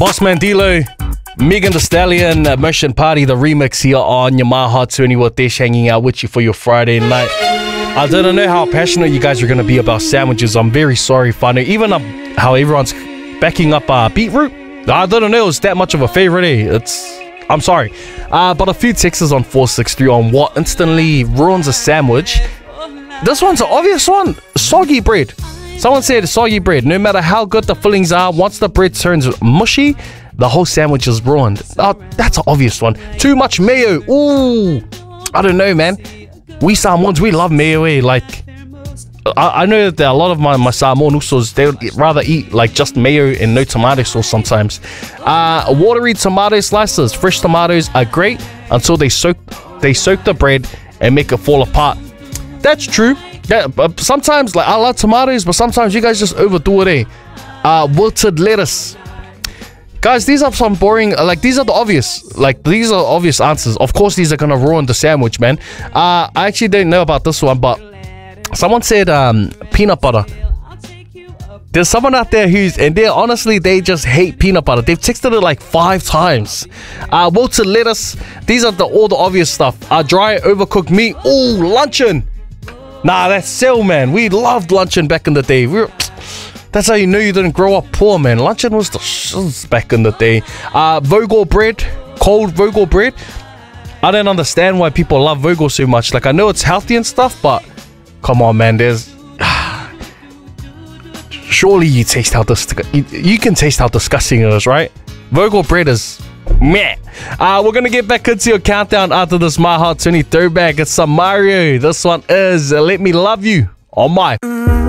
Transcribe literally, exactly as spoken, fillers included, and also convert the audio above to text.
Bossman D-Lo, Megan Thee Stallion, uh, Motion Party, the remix here on your My Heart twenty with Dish, hanging out with you for your Friday night. I didn't know how passionate you guys are going to be about sandwiches. I'm very sorry, Whānau. Even uh, how everyone's backing up uh, beetroot. I didn't know it was that much of a favorite, eh? It's... I'm sorry. Uh, but a few texts on four six three on what instantly ruins a sandwich. This one's an obvious one. Soggy bread. Someone said soggy bread. No matter how good the fillings are, once the bread turns mushy, the whole sandwich is ruined. Oh, that's an obvious one. Too much mayo. Ooh. I don't know, man. We Samoans, we love mayo, eh? Like, I, I know that a lot of my, my Samoan usos, they would rather eat like just mayo and no tomato sauce sometimes. Uh, watery tomato slices. Fresh tomatoes are great until they soak they soak the bread and make it fall apart. That's true. Yeah, but sometimes, like, I love tomatoes, but sometimes you guys just overdo it, eh? Uh, wilted lettuce. Guys, these are some boring, like, these are the obvious, like, these are obvious answers. Of course, these are gonna ruin the sandwich, man. Uh, I actually didn't know about this one, but someone said um, peanut butter. There's someone out there who's, and they honestly, they just hate peanut butter. They've texted it like five times. Uh, wilted lettuce. These are the all the obvious stuff. Uh, dry, overcooked meat. Ooh, luncheon. Nah, that's sell, man. We loved luncheon back in the day. We were, that's how you knew you didn't grow up poor, man. Luncheon was the shiz back in the day. Uh, Vogel bread. Cold Vogel bread. I don't understand why people love Vogel so much. Like, I know it's healthy and stuff, but come on, man. There's... Surely you taste how dis- you, you can taste how disgusting it is, right? Vogel bread is meh. Uh, we're gonna get back into your countdown after this My Heart twenty throwback. It's some Mario. This one is Let Me Love You on my.